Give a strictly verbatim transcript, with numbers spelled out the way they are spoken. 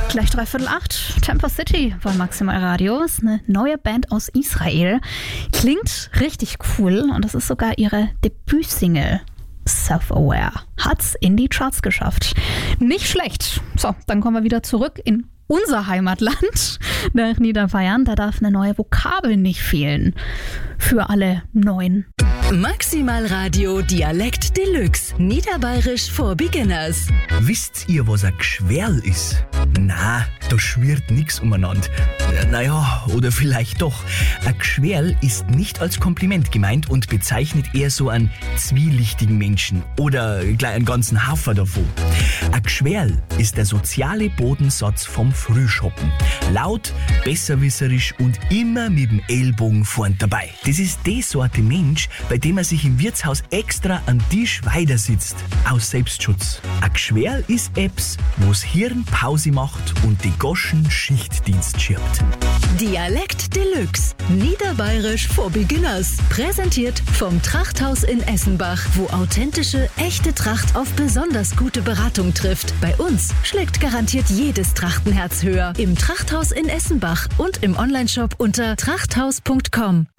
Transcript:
Gleich dreiviertel acht, Temper City bei Maximal Radio. Ist eine neue Band aus Israel. Klingt richtig cool und das ist sogar ihre Debütsingle. Self-Aware hat's in die Charts geschafft. Nicht schlecht. So, dann kommen wir wieder zurück in unser Heimatland nach Niederbayern. Da darf eine neue Vokabel nicht fehlen. Für alle Neuen. Maximal Radio Dialekt Deluxe. Niederbayerisch for Beginners. Wisst ihr, was ein Gschwerl ist? Na, da schwirrt nix umeinander. Naja, oder vielleicht doch. Ein Gschwerl ist nicht als Kompliment gemeint und bezeichnet eher so einen zwielichtigen Menschen oder gleich einen ganzen Haufen davon. Ein Gschwerl ist der soziale Bodensatz vom Frühschoppen. Laut, besserwisserisch und immer mit dem Ellbogen vorn dabei. Das ist die Sorte Mensch, bei dem er sich im Wirtshaus extra am Tisch weiter sitzt. Aus Selbstschutz. Ein Gschwerl ist Apps, wo's Hirn Pause macht und die Goschen Schichtdienst schirbt. Dialekt Deluxe. Niederbayerisch for Beginners. Präsentiert vom Trachthaus in Essenbach, wo authentische, echte Tracht auf besonders gute Beratung trifft. Bei uns schlägt garantiert jedes Trachtenherz höher. Im Trachthaus in Essenbach und im Onlineshop unter trachthaus punkt com.